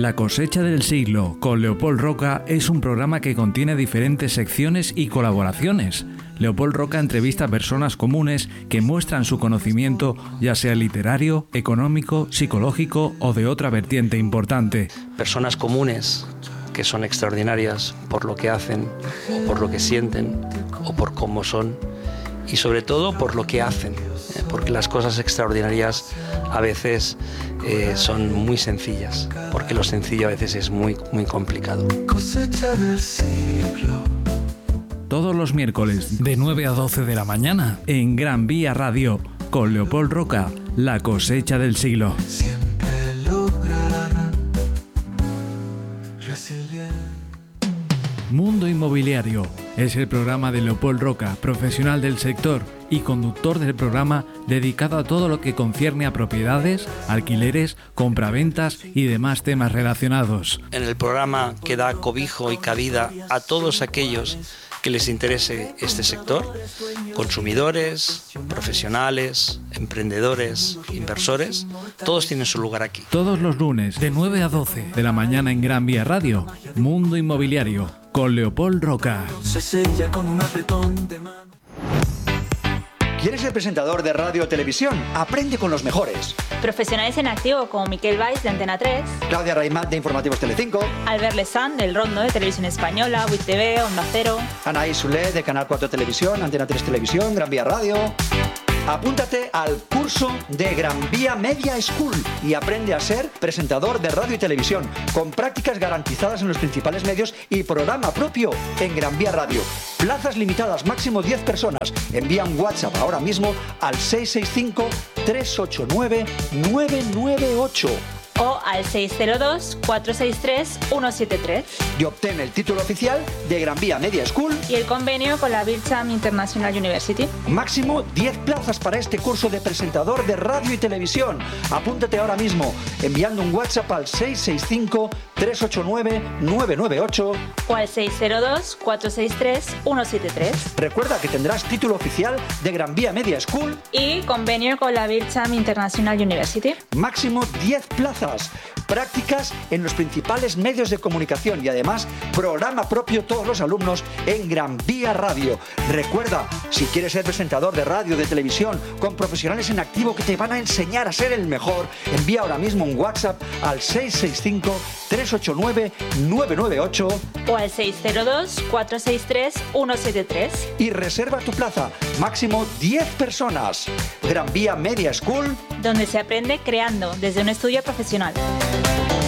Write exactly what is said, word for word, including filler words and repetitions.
La cosecha del siglo con Leopold Roca es un programa que contiene diferentes secciones y colaboraciones. Leopold Roca entrevista a personas comunes que muestran su conocimiento, ya sea literario, económico, psicológico o de otra vertiente importante. Personas comunes que son extraordinarias por lo que hacen, o por lo que sienten, o por cómo son, y sobre todo por lo que hacen, ¿eh? Porque las cosas extraordinarias a veces eh, son muy sencillas, porque lo sencillo a veces es muy, muy complicado. Cosecha del siglo. Todos los miércoles de nueve a doce de la mañana en Gran Vía Radio con Leopold Roca, La cosecha del siglo. Siempre lograrán resiliencia. Mundo Inmobiliario es el programa de Leopold Roca, profesional del sector y conductor del programa dedicado a todo lo que concierne a propiedades, alquileres, compraventas y demás temas relacionados. En el programa que da cobijo y cabida a todos aquellos que les interese este sector, consumidores, profesionales, emprendedores, inversores, todos tienen su lugar aquí. Todos los lunes de nueve a doce de la mañana en Gran Vía Radio, Mundo Inmobiliario con Leopold Roca. Se sella con un apretón de mano. ¿Quieres ser presentador de radio o televisión? Aprende con los mejores. Profesionales en activo como Miquel Valls de Antena tres, Claudia Raimat de Informativos Telecinco, Albert Lesan del Rondo de Televisión Española, WIT T V, Onda Cero, Anaís Soler de Canal cuatro Televisión, Antena tres Televisión, Gran Vía Radio. Apúntate al curso de Gran Vía Media School y aprende a ser presentador de radio y televisión, con prácticas garantizadas en los principales medios y programa propio en Gran Vía Radio. Plazas limitadas, máximo diez personas. Envía un WhatsApp ahora mismo al seis seis cinco, tres ocho nueve, nueve nueve ocho. o al seis cero dos, cuatro seis tres, uno siete tres. Y obtén el título oficial de Gran Vía Media School. Y el convenio con la Bircham International University. Máximo diez plazas para este curso de presentador de radio y televisión. Apúntate ahora mismo enviando un WhatsApp al seis seis cinco, tres ocho nueve, nueve nueve ocho. O al seis cero dos, cuatro seis tres, uno siete tres. Recuerda que tendrás título oficial de Gran Vía Media School. Y convenio con la Bircham International University. Máximo diez plazas. Prácticas en los principales medios de comunicación y además programa propio todos los alumnos en Gran Vía Radio. Recuerda, si quieres ser presentador de radio, de televisión, con profesionales en activo que te van a enseñar a ser el mejor, envía ahora mismo un WhatsApp al seis seis cinco, tres ocho nueve, nueve nueve ocho. O al seis cero dos, cuatro seis tres, uno siete tres. Y reserva tu plaza. Máximo diez personas. Gran Vía Media School. Donde se aprende creando desde un estudio profesional.